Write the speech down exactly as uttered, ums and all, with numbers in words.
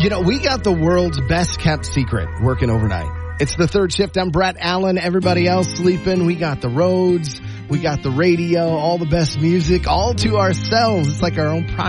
You know, we got the world's best kept secret working overnight. It's the third shift. I'm Brett Allen. Everybody else sleeping. We got the roads. We got the radio, all the best music, all to ourselves. It's like our own private